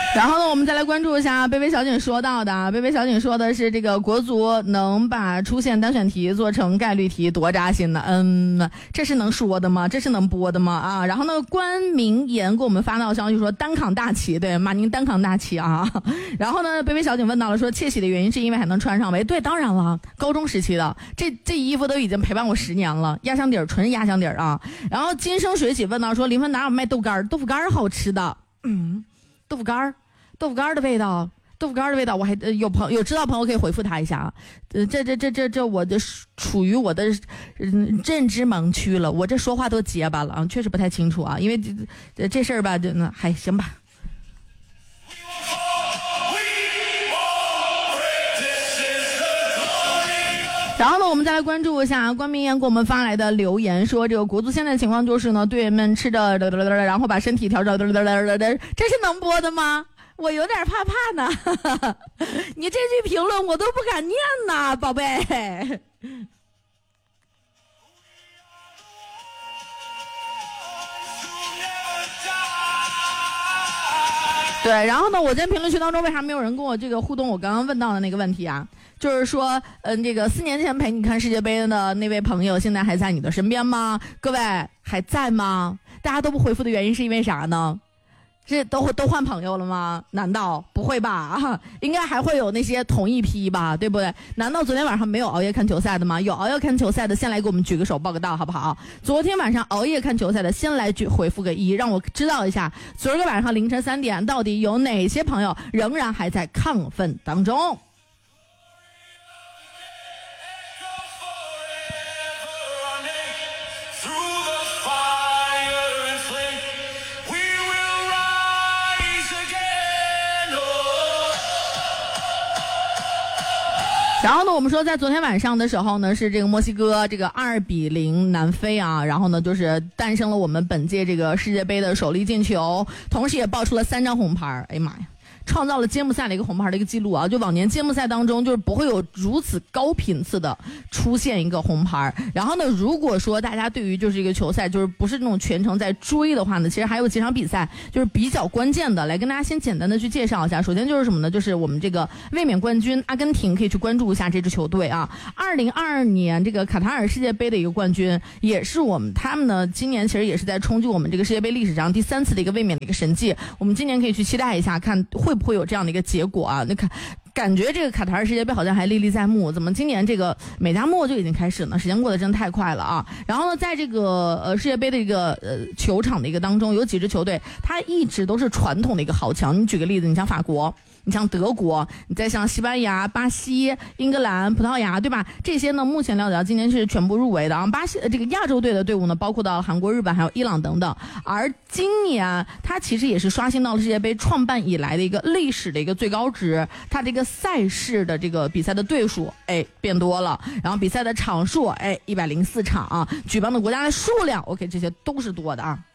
然后呢，我们再来关注一下贝贝小姐说到的，贝贝小姐说的是这个国足能把出现单选题做成概率题，多扎心呢。这是能说的吗？这是能播的吗？啊，然后呢，关明言给我们发到消息说单扛大旗，对，马宁单扛大旗啊。然后呢，贝贝小姐问到了说窃喜的原因是因为还能穿上没？对，当然了，高中时期的这衣服都已经陪伴我10年了，压箱底儿，纯压箱底儿啊。然后金生水起问到说临汾哪有卖豆干？豆腐干好吃的，豆腐干的味道，我还有知道朋友可以回复他一下啊。这我的处于我的认知盲区了，我这说话都结巴了啊，确实不太清楚啊，因为这事儿吧，还行吧。然后呢，我们再来关注一下关明言给我们发来的留言，说这个国足现在的情况就是呢，队员们吃着然后把身体调整这是能播的吗？我有点怕怕呢。你这句评论我都不敢念呐，宝贝。对，然后呢，我在评论区当中为啥没有人跟我这个互动我刚刚问到的那个问题啊？就是说，这个4年前陪你看世界杯的那位朋友，现在还在你的身边吗？各位还在吗？大家都不回复的原因是因为啥呢？这都换朋友了吗？难道不会吧？应该还会有那些同一批吧，对不对？难道昨天晚上没有熬夜看球赛的吗？有熬夜看球赛的，先来给我们举个手报个到，好不好？昨天晚上熬夜看球赛的，先来回复个1，让我知道一下，昨儿个晚上凌晨3点，到底有哪些朋友仍然还在亢奋当中？然后呢，我们说在昨天晚上的时候呢，是这个墨西哥这个2-0南非啊，然后呢就是诞生了我们本届这个世界杯的首粒进球，同时也爆出了3张红牌，哎呀妈呀！创造了揭幕赛的一个红牌的一个记录啊！就往年揭幕赛当中，就是不会有如此高频次的出现一个红牌。然后呢，如果说大家对于就是一个球赛就是不是那种全程在追的话呢，其实还有几场比赛就是比较关键的，来跟大家先简单的去介绍一下。首先就是什么呢？就是我们这个卫冕冠军阿根廷，可以去关注一下这支球队啊。2022年这个卡塔尔世界杯的一个冠军，也是他们呢今年其实也是在冲击我们这个世界杯历史上第3次的一个卫冕的一个神迹。我们今年可以去期待一下，看会不会有这样的一个结果啊？那感觉这个卡塔尔世界杯好像还历历在目，怎么今年这个美加墨就已经开始呢？时间过得真太快了啊！然后呢，在这个世界杯的一个球场的一个当中，有几支球队它一直都是传统的一个豪强。你举个例子，你像法国，你像德国，你再像西班牙、巴西、英格兰、葡萄牙，对吧？这些呢，目前了解到今年是全部入围的啊。巴西这个亚洲队的队伍呢，包括到了韩国、日本还有伊朗等等。而今年它其实也是刷新到了世界杯创办以来的一个历史的一个最高值，它这个赛事的这个比赛的队数变多了，然后比赛的场数104场啊，举办的国家的数量 OK 这些都是多的啊。